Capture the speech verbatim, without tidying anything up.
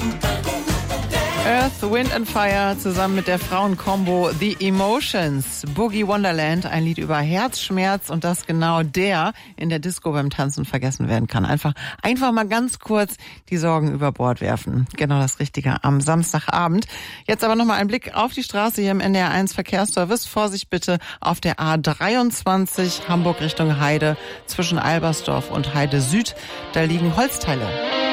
Earth, Wind and Fire zusammen mit der Frauenkombo The Emotions. Boogie Wonderland, ein Lied über Herzschmerz und dass genau der in der Disco beim Tanzen vergessen werden kann. Einfach, einfach mal ganz kurz die Sorgen über Bord werfen. Genau das Richtige am Samstagabend. Jetzt aber nochmal ein Blick auf die Straße hier im N D R eins Verkehrsservice. Vorsicht bitte auf der A dreiundzwanzig Hamburg Richtung Heide zwischen Albersdorf und Heide Süd. Da liegen Holzteile.